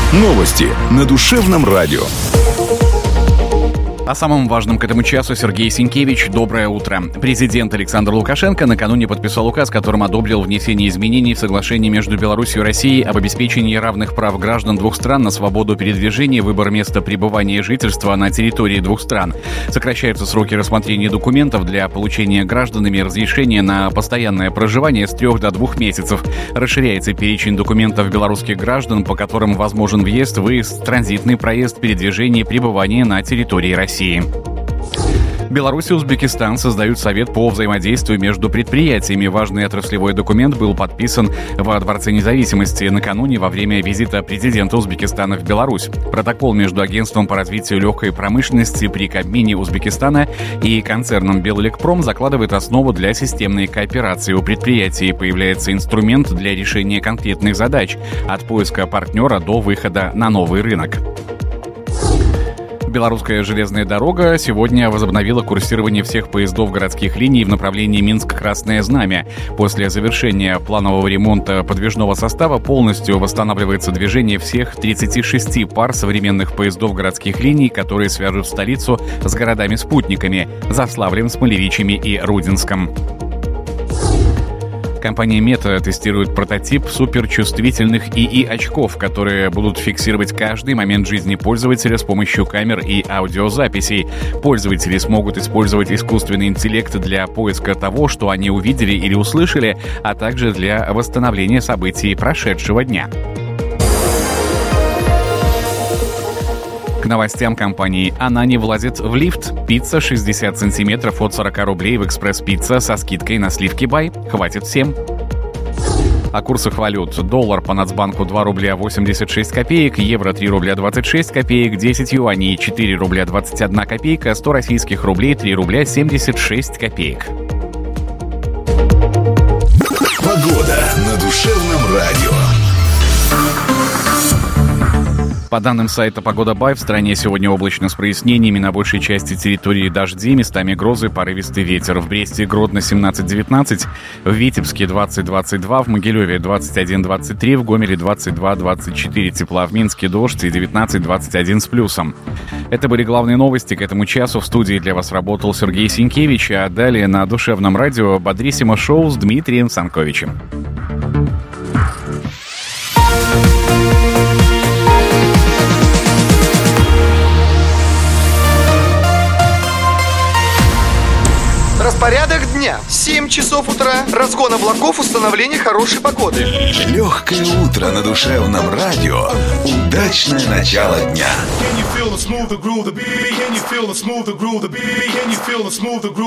Новости на Душевном радио. О самом важном к этому часу Сергей Сенкевич. Доброе утро. Президент Александр Лукашенко накануне подписал указ, которым одобрил внесение изменений в соглашение между Беларусью и Россией об обеспечении равных прав граждан двух стран на свободу передвижения, выбор места пребывания и жительства на территории двух стран. Сокращаются сроки рассмотрения документов для получения гражданами разрешения на постоянное проживание с 3 до 2 месяцев. Расширяется перечень документов белорусских граждан, по которым возможен въезд, выезд, транзитный проезд, передвижение, пребывание на территории России. Беларусь и Узбекистан создают совет по взаимодействию между предприятиями. Важный отраслевой документ был подписан во Дворце независимости накануне во время визита президента Узбекистана в Беларусь. Протокол между Агентством по развитию легкой промышленности при Кабмине Узбекистана и концерном Белэлектром закладывает основу для системной кооперации. У предприятий появляется инструмент для решения конкретных задач от поиска партнера до выхода на новый рынок. Белорусская железная дорога сегодня возобновила курсирование всех поездов городских линий в направлении Минск-Красное Знамя. После завершения планового ремонта подвижного состава полностью восстанавливается движение всех 36 пар современных поездов городских линий, которые свяжут столицу с городами-спутниками – Заславлем, Смолевичами и Рудинском. Компания Meta тестирует прототип суперчувствительных ИИ-очков, которые будут фиксировать каждый момент жизни пользователя с помощью камер и аудиозаписей. Пользователи смогут использовать искусственный интеллект для поиска того, что они увидели или услышали, а также для восстановления событий прошедшего дня. К новостям компании. Она не влазит в лифт. Пицца 60 сантиметров от 40 рублей в Экспресс-пицца со скидкой на сливки бай. Хватит всем. О курсах валют. Доллар по Нацбанку 2 рубля 86 копеек, евро 3 рубля 26 копеек, 10 юаней 4 рубля 21 копейка, 100 российских рублей 3 рубля 76 копеек. Погода на Душевном радио. По данным сайта «Погода.бай», в стране сегодня облачно с прояснениями, на большей части территории дожди, местами грозы, порывистый ветер. В Бресте и Гродно 17-19, в Витебске 20-22, в Могилеве 21-23, в Гомеле 22-24 тепла, в Минске дождь и 19-21 с плюсом. Это были главные новости к этому часу. В студии для вас работал Сергей Сенкевич, а далее на Душевном радио «Бодриссимо шоу» с Дмитрием Санковичем. Распорядок дня. 7 часов утра. Разгон облаков, установление хорошей погоды. Легкое утро на Душевном радио. Удачное начало дня.